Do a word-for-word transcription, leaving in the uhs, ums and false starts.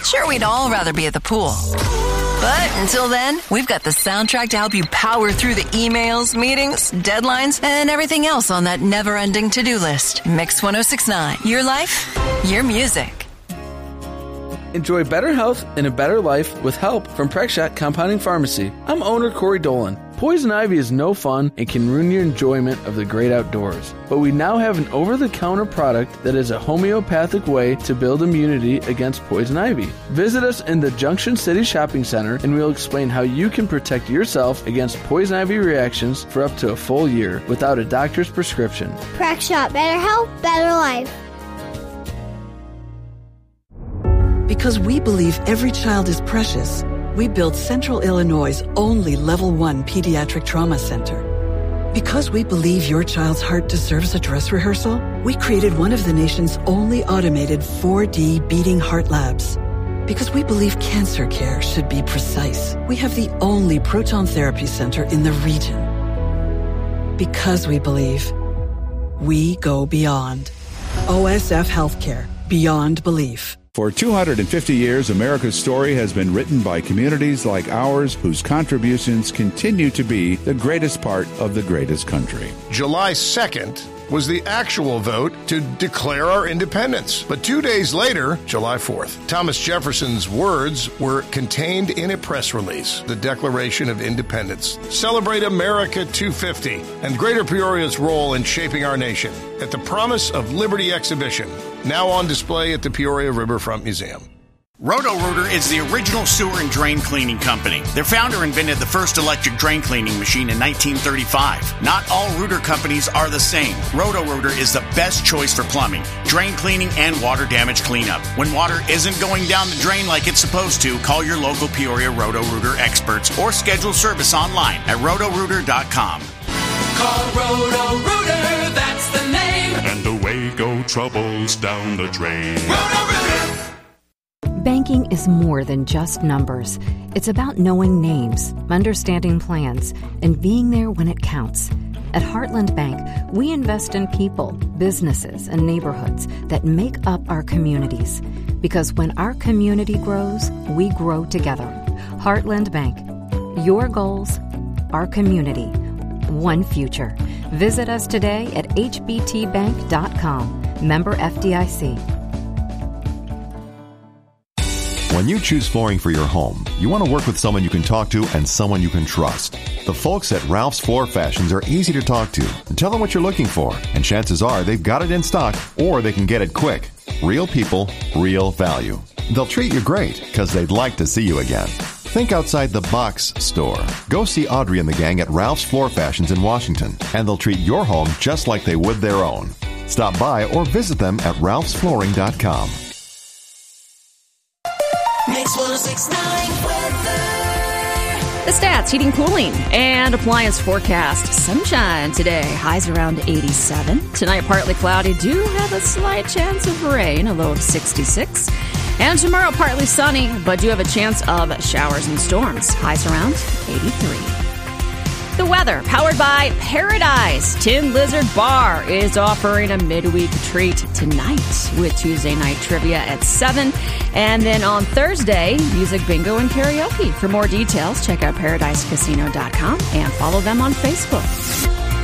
Sure, we'd all rather be at the pool. But until then, we've got the soundtrack to help you power through the emails, meetings, deadlines, and everything else on that never-ending to-do list. Mix one oh six point nine. Your life, your music. Enjoy better health and a better life with help from Prexshot Compounding Pharmacy. I'm owner Corey Dolan. Poison ivy is no fun and can ruin your enjoyment of the great outdoors. But we now have an over-the-counter product that is a homeopathic way to build immunity against poison ivy. Visit us in the Junction City Shopping Center and we'll explain how you can protect yourself against poison ivy reactions for up to a full year without a doctor's prescription. Prexshot, better health, better life. Because we believe every child is precious, we built Central Illinois' only Level one Pediatric Trauma Center. Because we believe your child's heart deserves a dress rehearsal, we created one of the nation's only automated four D beating heart labs. Because we believe cancer care should be precise, we have the only proton therapy center in the region. Because we believe, we go beyond. O S F Healthcare, beyond belief. For two hundred fifty years, America's story has been written by communities like ours whose contributions continue to be the greatest part of the greatest country. July second was the actual vote to declare our independence. But two days later, July fourth, Thomas Jefferson's words were contained in a press release, the Declaration of Independence. Celebrate America two fifty and Greater Peoria's role in shaping our nation at the Promise of Liberty exhibition, now on display at the Peoria Riverfront Museum. Roto-Rooter is the original sewer and drain cleaning company. Their founder invented the first electric drain cleaning machine in nineteen thirty-five. Not all rooter companies are the same. Roto-Rooter is the best choice for plumbing, drain cleaning, and water damage cleanup. When water isn't going down the drain like it's supposed to, call your local Peoria Roto-Rooter experts or schedule service online at roto rooter dot com. Call Roto-Rooter, that's the name. And away go troubles down the drain. Roto-Rooter! Banking is more than just numbers. It's about knowing names, understanding plans, and being there when it counts. At Heartland Bank, we invest in people, businesses, and neighborhoods that make up our communities. Because when our community grows, we grow together. Heartland Bank. Your goals, our community, one future. Visit us today at h b t bank dot com. Member F D I C. When you choose flooring for your home, you want to work with someone you can talk to and someone you can trust. The folks at Ralph's Floor Fashions are easy to talk to. Tell them what you're looking for, and chances are they've got it in stock or they can get it quick. Real people, real value. They'll treat you great because they'd like to see you again. Think outside the box store. Go see Audrey and the gang at Ralph's Floor Fashions in Washington, and they'll treat your home just like they would their own. Stop by or visit them at ralphs flooring dot com. Mix one oh six point nine weather. The stats, heating, cooling, and appliance forecast. Sunshine today, highs around eighty-seven. Tonight, partly cloudy. Do have a slight chance of rain, a low of sixty-six. And tomorrow, partly sunny, but do have a chance of showers and storms. Highs around eighty-three. The weather, powered by Paradise. Tin Lizard Bar is offering a midweek treat tonight with Tuesday night trivia at seven. And then on Thursday, music bingo and karaoke. For more details, check out paradise casino dot com and follow them on Facebook.